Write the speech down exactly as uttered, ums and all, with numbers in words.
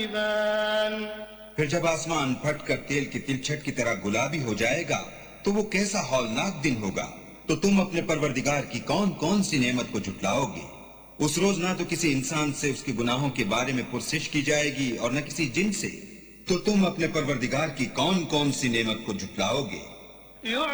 फिर जब आसमान फटकर तेल की तिलछट की तरह गुलाबी हो जाएगा तो वो कैसा हौलनाक दिन होगा। तो तुम अपने परवरदिगार की कौन कौन सी नेमत को झुटलाओगे। उस रोज ना तो किसी इंसान से उसके गुनाहों के बारे में पुरसिश की जाएगी और न किसी जिन से। तो तुम अपने परवरदिगार की कौन कौन सी नेमत को झुटलाओगे।